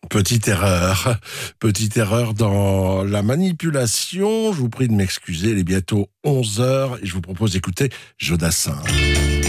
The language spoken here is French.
Petite erreur dans la manipulation. Je vous prie de m'excuser, il est bientôt 11 heures et je vous propose d'écouter Jodassin.